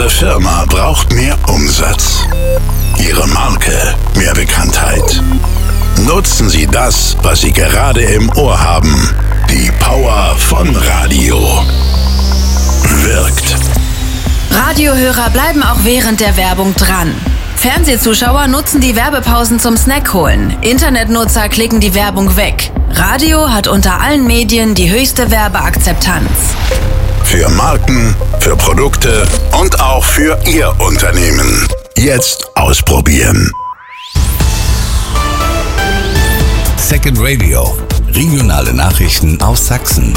Ihre Firma braucht mehr Umsatz. Ihre Marke mehr Bekanntheit. Nutzen Sie das, was Sie gerade im Ohr haben. Die Power von Radio. Wirkt. Radiohörer bleiben auch während der Werbung dran. Fernsehzuschauer nutzen die Werbepausen zum Snack holen. Internetnutzer klicken die Werbung weg. Radio hat unter allen Medien die höchste Werbeakzeptanz. Für Marken, für Produkte und auch für Ihr Unternehmen. Jetzt ausprobieren. Second Radio. Regionale Nachrichten aus Sachsen.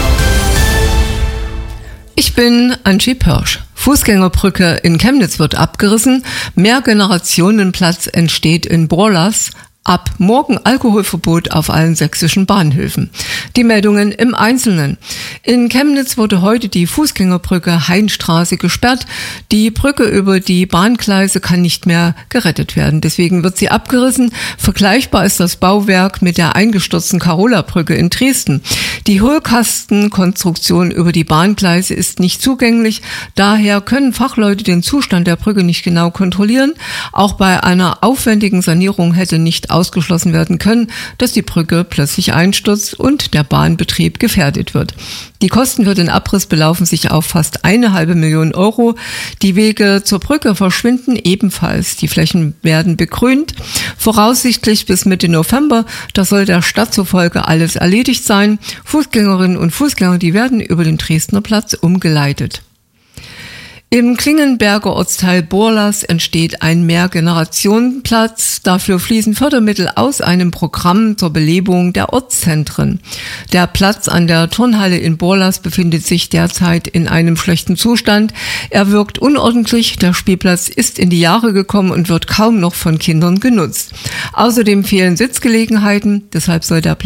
Ich bin Angie Pörsch. Fußgängerbrücke in Chemnitz wird abgerissen. Mehrgenerationenplatz entsteht in Borlas. Ab morgen Alkoholverbot auf allen sächsischen Bahnhöfen. Die Meldungen im Einzelnen. In Chemnitz wurde heute die Fußgängerbrücke Heinstraße gesperrt. Die Brücke über die Bahngleise kann nicht mehr gerettet werden. Deswegen wird sie abgerissen. Vergleichbar ist das Bauwerk mit der eingestürzten Carola-Brücke in Dresden. Die Hohlkastenkonstruktion über die Bahngleise ist nicht zugänglich. Daher können Fachleute den Zustand der Brücke nicht genau kontrollieren. Auch bei einer aufwendigen Sanierung hätte nicht ausgeschlossen werden können, dass die Brücke plötzlich einstürzt und der Bahnbetrieb gefährdet wird. Die Kosten für den Abriss belaufen sich auf fast 1,5 Million Euro. Die Wege zur Brücke verschwinden ebenfalls. Die Flächen werden begrünt. Voraussichtlich bis Mitte November, da soll der Stadt zufolge alles erledigt sein. Fußgängerinnen und Fußgänger, die werden über den Dresdner Platz umgeleitet. Im Klingenberger Ortsteil Borlas entsteht ein Mehrgenerationenplatz. Dafür fließen Fördermittel aus einem Programm zur Belebung der Ortszentren. Der Platz an der Turnhalle in Borlas befindet sich derzeit in einem schlechten Zustand. Er wirkt unordentlich, der Spielplatz ist in die Jahre gekommen und wird kaum noch von Kindern genutzt. Außerdem fehlen Sitzgelegenheiten, deshalb soll der Platz